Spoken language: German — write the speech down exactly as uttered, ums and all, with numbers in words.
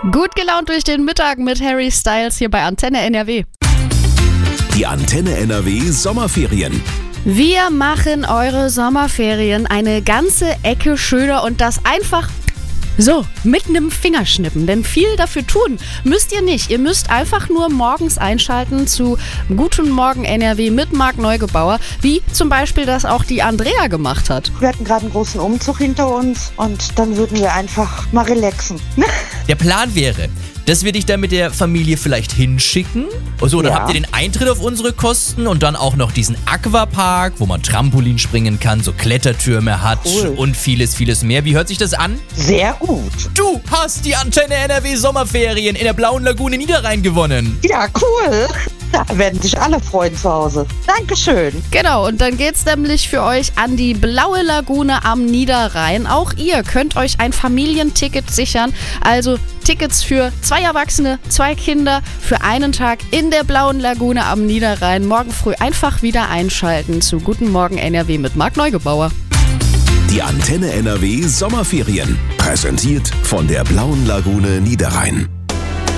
Gut gelaunt durch den Mittag mit Harry Styles hier bei Antenne N R W. Die Antenne N R W Sommerferien. Wir machen eure Sommerferien eine ganze Ecke schöner und das einfach so mit einem Fingerschnippen. Denn viel dafür tun müsst ihr nicht. Ihr müsst einfach nur morgens einschalten zu Guten Morgen N R W mit Marc Neugebauer, wie zum Beispiel das auch die Andrea gemacht hat. Wir hatten gerade einen großen Umzug hinter uns und dann würden wir einfach mal relaxen. Der Plan wäre, dass wir dich dann mit der Familie vielleicht hinschicken. So, dann Ja. habt ihr den Eintritt auf unsere Kosten und dann auch noch diesen Aquapark, wo man Trampolin springen kann, so Klettertürme hat Cool. und vieles, vieles mehr. Wie hört sich das an? Sehr gut. Du hast die Antenne N R W Sommerferien in der Blauen Lagune Niederrhein gewonnen. Ja, cool. Da werden sich alle freuen zu Hause. Dankeschön. Genau, und dann geht's nämlich für euch an die Blaue Lagune am Niederrhein. Auch ihr könnt euch ein Familienticket sichern. Also Tickets für zwei Erwachsene, zwei Kinder für einen Tag in der Blauen Lagune am Niederrhein. Morgen früh einfach wieder einschalten zu Guten Morgen N R W mit Marc Neugebauer. Die Antenne N R W Sommerferien. Präsentiert von der Blauen Lagune Niederrhein.